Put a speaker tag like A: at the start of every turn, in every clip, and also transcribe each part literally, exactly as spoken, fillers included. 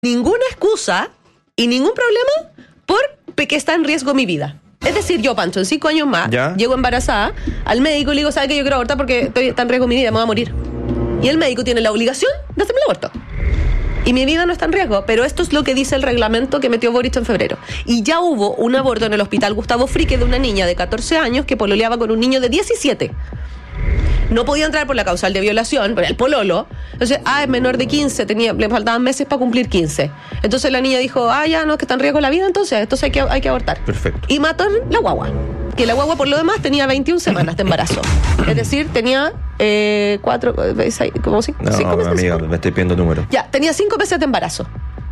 A: ninguna excusa y ningún problema porque está en riesgo mi vida. Es decir, yo, Pancho, en cinco años más, ¿ya? Llego embarazada al médico y le digo, ¿sabe qué? Yo quiero abortar porque estoy, está en riesgo mi vida, me voy a morir. Y el médico tiene la obligación de hacerme el aborto. Y mi vida no está en riesgo, pero esto es lo que dice el reglamento que metió Boric en febrero. Y ya hubo un aborto en el hospital Gustavo Frique de una niña de catorce años que pololeaba con un niño de diecisiete. No podía entrar por la causal de violación, por el pololo. Entonces, ah, es menor de quince, tenía, le faltaban meses para cumplir quince. Entonces la niña dijo, ah, ya, no, es que está en riesgo la vida, entonces, entonces hay que, hay que abortar.
B: Perfecto.
A: Y mató la guagua. Que la guagua, por lo demás, tenía veintiuna semanas de embarazo. Es decir, tenía eh, cuatro, seis, ¿cómo cinco?
B: No,
A: cinco meses.
B: amiga, me estoy pidiendo números.
A: Ya, tenía cinco meses de embarazo.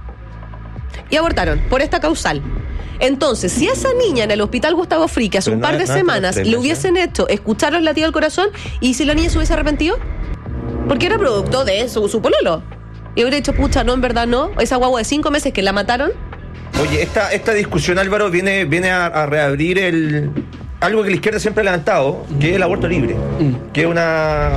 A: Y abortaron por esta causal. Entonces, si a esa niña en el hospital Gustavo Frique hace un par de semanas le hubiesen hecho escuchar los latidos del corazón, y si la niña se hubiese arrepentido, porque era producto de su, su pololo, y hubiera dicho, pucha, no, en verdad no, esa guagua de cinco meses que la mataron.
B: Oye, esta, esta discusión, Álvaro, viene, viene a, a reabrir el algo que la izquierda siempre ha levantado, que es el aborto libre, mm. que es una...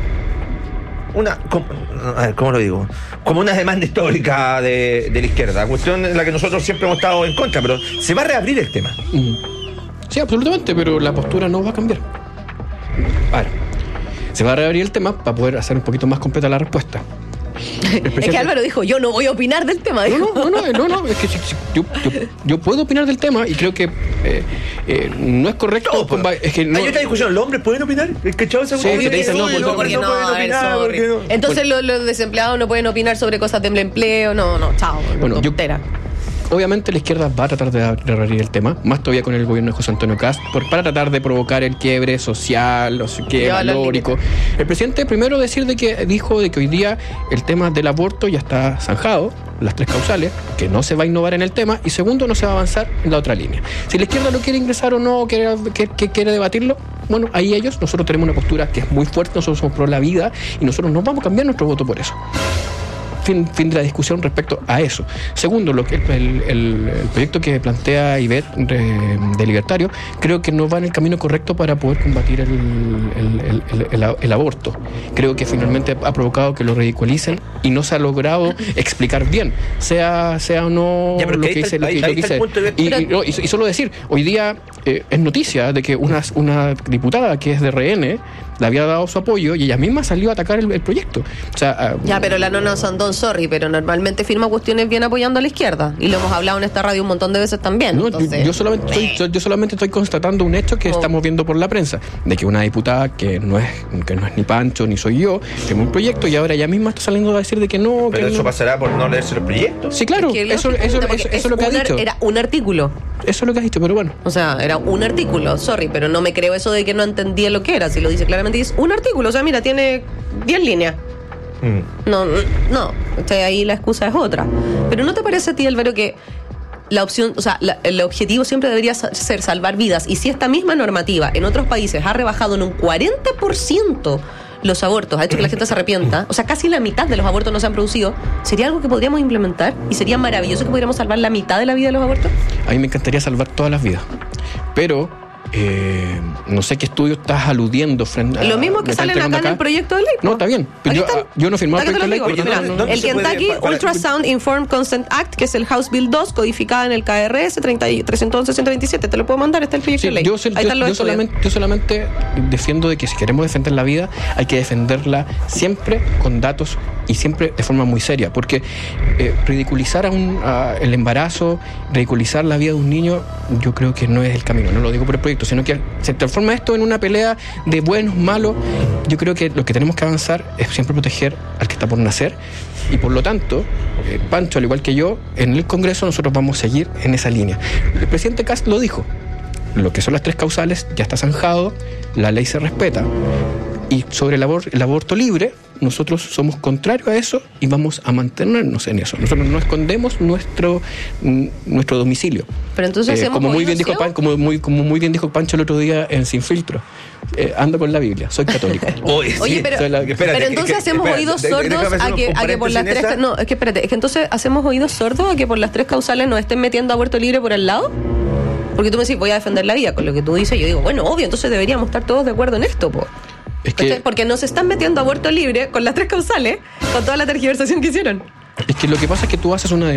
B: una ¿cómo, a ver, ¿cómo lo digo? Como una demanda histórica de, de la izquierda, cuestión en la que nosotros siempre hemos estado en contra, pero se va a reabrir el tema.
C: Mm. Sí, absolutamente, pero la postura no va a cambiar. A ver, se va a reabrir el tema para poder hacer un poquito más completa la respuesta.
A: Es que Álvaro dijo, yo no voy a opinar del tema.
C: No, no, no, no, no, es que si, si, yo, yo, yo puedo opinar del tema y creo que eh, eh, no es correcto. No,
B: pues,
C: es que no,
B: hay otra discusión, ¿los hombres pueden opinar? ¿El que chavo se
C: sí, que te dicen, no,
A: no, porque no, no pueden opinar, porque no. Entonces bueno, los, los desempleados no pueden opinar sobre cosas del empleo, no, no, chao,
C: bueno, yo, obviamente la izquierda va a tratar de reabrir el tema, más todavía con el gobierno de José Antonio Kast, por, para tratar de provocar el quiebre social, o sea, quiebre valórico. El presidente primero decir de que dijo de que hoy día el tema del aborto ya está zanjado, las tres causales, que no se va a innovar en el tema, y segundo, no se va a avanzar en la otra línea. Si la izquierda lo quiere ingresar o no, quiere, que, que quiere debatirlo, bueno, ahí ellos, nosotros tenemos una postura que es muy fuerte, nosotros somos pro la vida, y nosotros no vamos a cambiar nuestro voto por eso. Fin, fin de la discusión respecto a eso. Segundo, lo que el, el, el proyecto que plantea Ivette de, de Libertario, creo que no va en el camino correcto para poder combatir el, el, el, el, el aborto. Creo que finalmente ha provocado que lo ridiculicen y no se ha logrado explicar bien, sea, sea o no
B: ya,
C: lo que dice. Lo que, lo que dice. Y, y, y, y solo decir, hoy día eh, es noticia de que una, una diputada que es de R N le había dado su apoyo y ella misma salió a atacar el, el proyecto. O sea,
A: ya, pero la nona Sandón, sorry, pero normalmente firma cuestiones bien apoyando a la izquierda. Y lo hemos hablado en esta radio un montón de veces también.
C: No,
A: entonces,
C: yo, yo, solamente estoy, yo, yo solamente estoy constatando un hecho que oh. estamos viendo por la prensa, de que una diputada que no es que no es ni Pancho ni soy yo, firmó un proyecto y ahora ella misma está saliendo a decir de que no.
B: Pero
C: que
B: eso
C: no.
B: pasará por no leerse el proyecto.
C: Sí, claro, es eso, eso, eso, eso, eso es lo que ha dicho.
A: Era un artículo.
C: Eso es lo que has dicho, pero bueno.
A: O sea, era un artículo, sorry, pero no me creo eso de que no entendía lo que era. Si lo dice claramente, es un artículo. O sea, mira, tiene diez líneas. Mm. No, no. O sea, ahí la excusa es otra. Pero ¿no te parece a ti, Álvaro, que la opción, o sea, la, el objetivo siempre debería ser salvar vidas? Y si esta misma normativa en otros países ha rebajado en un cuarenta por ciento los abortos, ha hecho que la gente se arrepienta, o sea, casi la mitad de los abortos no se han producido, ¿sería algo que podríamos implementar? ¿Y sería maravilloso que pudiéramos salvar la mitad de la vida de los abortos?
C: A mí me encantaría salvar todas las vidas, pero eh, no sé qué estudio estás aludiendo frente a...
A: Lo mismo que salen acá, acá en el proyecto de ley.
C: No, está bien, pero yo, yo no firmé el proyecto de ley.
A: Porque, mira, no, el Kentucky puede, Ultrasound Informed Consent Act, que es el House Bill dos, codificada en el K R S trescientos once ciento veintisiete, te lo puedo mandar, está el proyecto
C: sí,
A: de ley.
C: Yo,
A: Ahí
C: yo,
A: yo,
C: yo, solamente, yo solamente defiendo de que si queremos defender la vida, hay que defenderla siempre con datos y siempre de forma muy seria, porque eh, ridiculizar a un, a el embarazo, ridiculizar la vida de un niño, yo creo que no es el camino. No lo digo por el proyecto, sino que se transforma esto en una pelea de buenos, malos. Yo creo que lo que tenemos que avanzar es siempre proteger al que está por nacer, y por lo tanto, eh, Pancho, al igual que yo, en el Congreso nosotros vamos a seguir en esa línea. El presidente Kast lo dijo, lo que son las tres causales ya está zanjado, la ley se respeta, y sobre el, abor- el aborto libre, nosotros somos contrarios a eso y vamos a mantenernos en eso. Nosotros no escondemos nuestro mm, nuestro domicilio.
A: Pero entonces
C: eh, como muy bien dijo Pan, como muy como muy bien dijo Pancho el otro día en Sin Filtro. Eh, ando con la Biblia, soy católico.
A: Oye, Oye pero, la, espérate, pero entonces que, hacemos espérate, oídos sordos a que, a que por las tres esa? No, es que espérate, es que entonces hacemos oídos sordos a que por las tres causales nos estén metiendo aborto libre por al lado. Porque tú me decís, voy a defender la vida, con lo que tú dices, yo digo, bueno, obvio, entonces deberíamos estar todos de acuerdo en esto, po. Es que... Porque nos están metiendo aborto libre con las tres causales, con toda la tergiversación que hicieron.
C: Es que lo que pasa es que tú haces una